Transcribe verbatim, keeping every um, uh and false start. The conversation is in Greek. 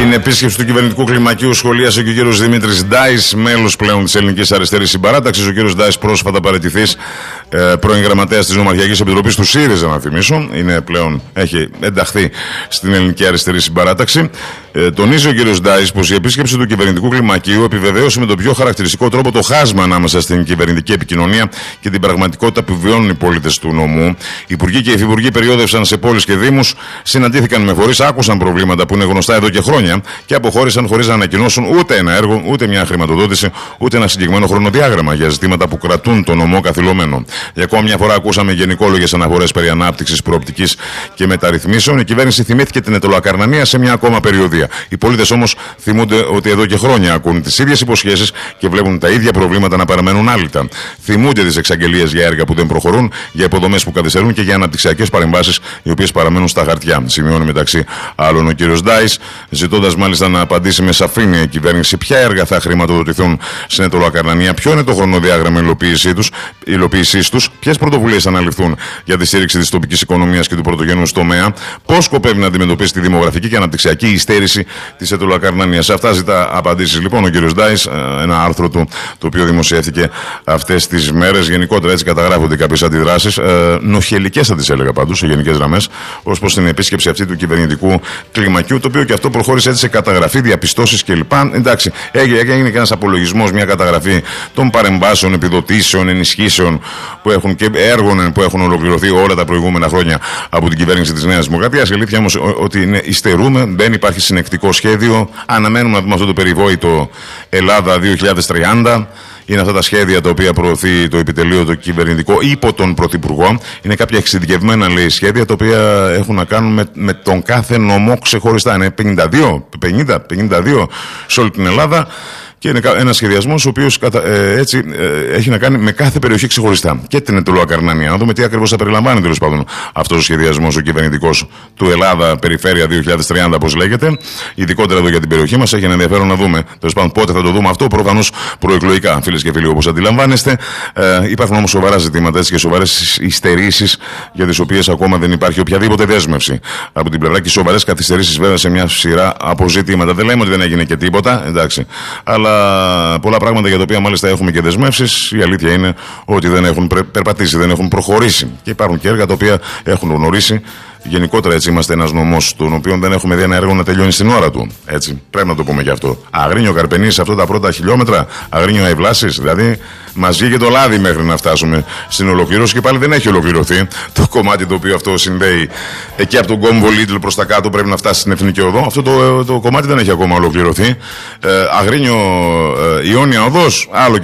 Την επίσκεψη του κυβερνητικού κλιμακίου σχολίασε και ο κύριος Δημήτρης Ντάης, μέλος πλέον της Ελληνικής Αριστερής Συμπαράταξης. Ο κύριος Ντάης, πρόσφατα παραιτηθής, ε, πρώην γραμματέας της Νομαρχιακής Επιτροπής του ΣΥΡΙΖΑ, να θυμίσω, είναι πλέον, έχει ενταχθεί στην Ελληνική Αριστερή Συμπαράταξη. Ε, τονίζει ο κύριος Ντάης πως η επίσκεψη του κυβερνητικού κλιμακίου επιβεβαίωσε με τον πιο χαρακτηριστικό τρόπο το χάσμα ανάμεσα στην κυβερνητική επικοινωνία και την πραγματικότητα που βιώνουν οι πολίτες του νομού. Οι υπουργοί και οι υφυπουργοί περιόδευσαν σε πόλεις και δήμους, συναντήθηκαν με φορείς, άκουσαν προβλήματα που είναι γνωστά εδώ και χρόνια και αποχώρησαν χωρίς να ανακοινώσουν ούτε ένα έργο, ούτε μια χρηματοδότηση, ούτε ένα συγκεκριμένο χρονοδιάγραμμα για ζητήματα που κρατούν το νομό καθυλωμένο. Για ακόμα μια φορά ακούσαμε γενικόλογες αναφορές περί ανάπτυξης, προοπτικής και μεταρρυθμίσεων. Η κυβέρνηση θυμήθηκε την ετωλοακαρνανία σε μια ακόμα περιοδία. Οι πολίτες όμως θυμούνται ότι εδώ και χρόνια ακούν τις ίδιες υποσχέσεις και βλέπουν τα ίδια προβλήματα να παραμένουν άλυτα. Θυμούνται τις εξαγγελίες για έργα που δεν προχωρούν, για υποδομές που καθυστερούν και για αναπτυξιακές παρεμβάσεις οι οποίες παραμένουν στα χαρτιά. Σημειώνει μεταξύ άλλων ο κύριος Ντάης, ζητώντας μάλιστα να απαντήσει με σαφήνεια η κυβέρνηση ποια έργα θα χρηματοδοτηθούν στην ετωλοακαρνανία, ποιο είναι το χρονοδιάγραμμα υλοποίησής τους, ποιες πρωτοβουλίες θα αναλυφθούν για τη στήριξη της τοπικής οικονομίας και του πρωτογενούς τομέα, πώς σκοπεύει να αντιμετωπίσει τη δημογραφική και αναπτυξιακή υστέρηση της ετωλοακαρνανίας. Σε αυτά ζητά απαντήσεις λοιπόν ο κύριος Ντάης, ένα άρθρο του το οποίο δημοσιεύτηκε αυτές τις μέρες. Γενικότερα έτσι καταγράφονται κάποιες αντιδράσεις, ε, νοχελικές θα τις έλεγα πάντως, σε γενικές γραμμές, ως προς την επίσκεψη αυτή του κυβερνητικού κλιμακιού, το οποίο και αυτό προχώρησε έτσι σε καταγραφή, διαπιστώσεις κλπ. Εντάξει, έγινε και ένας απολογισμός, μια καταγραφή των παρεμβάσεων, επιδοτήσεων, ενισχύσεων που έχουν και έργων που έχουν ολοκληρωθεί όλα τα προηγούμενα χρόνια από την κυβέρνηση της Νέας Δημοκρατίας. Η αλήθεια όμως ότι είναι, υστερούμε, δεν υπάρχει συνεκτικό σχέδιο. Αναμένουμε να δούμε αυτό το περιβόητο Ελλάδα δύο χιλιάδες τριάντα. Είναι αυτά τα σχέδια τα οποία προωθεί το επιτελείο το κυβερνητικό υπό τον Πρωθυπουργό. Είναι κάποια εξειδικευμένα, λέει, σχέδια τα οποία έχουν να κάνουν με, με τον κάθε νομό ξεχωριστά. Είναι πενήντα δύο, πενήντα, πενήντα δύο σε όλη την Ελλάδα. Και είναι ένα σχεδιασμό ο οποίο ε, έτσι ε, έχει να κάνει με κάθε περιοχή ξεχωριστά. Και την ετωλοακαρνανία. Να δούμε τι ακριβώς θα περιλαμβάνει τέλος πάντων αυτός ο σχεδιασμός ο κυβερνητικός του Ελλάδα Περιφέρεια δύο χιλιάδες τριάντα, όπως λέγεται. Ειδικότερα εδώ για την περιοχή μας. Έχει ένα ενδιαφέρον να δούμε τέλος πάντων πότε θα το δούμε αυτό. Προφανώς προεκλογικά, φίλες και φίλοι, όπως αντιλαμβάνεστε. Ε, υπάρχουν όμως σοβαρά ζητήματα έτσι, και σοβαρές υστερήσεις για τις οποίες ακόμα δεν υπάρχει οποιαδήποτε δέσμευση από την πλευρά και σοβαρές καθυστερήσεις βέβαια σε μια σειρά αποζητήματα. Δεν λέμε ότι δεν έγινε και τίποτα, εντάξει. Αλλά πολλά πράγματα για τα οποία μάλιστα έχουμε και δεσμεύσεις. Η αλήθεια είναι ότι δεν έχουν περπατήσει, δεν έχουν προχωρήσει. Και υπάρχουν και έργα τα οποία έχουν γνωρίσει. Γενικότερα έτσι είμαστε ένας νομός, τον οποίο δεν έχουμε δει ένα έργο να τελειώνει στην ώρα του. Έτσι, πρέπει να το πούμε και αυτό. Αγρίνιο Καρπενής, αυτά τα πρώτα χιλιόμετρα, Αγρίνιο Αϊβλάσης, δηλαδή μας βγήκε το λάδι μέχρι να φτάσουμε στην ολοκλήρωση και πάλι δεν έχει ολοκληρωθεί. Το κομμάτι το οποίο αυτό συνδέει εκεί από τον κόμβο Λίτλ προς τα κάτω πρέπει να φτάσει στην Εθνική Οδό. Αυτό το, το κομμάτι δεν έχει ακόμα ολοκληρωθεί. Ε, Αγρίνιο ε, Ιόνια Οδός, άλλο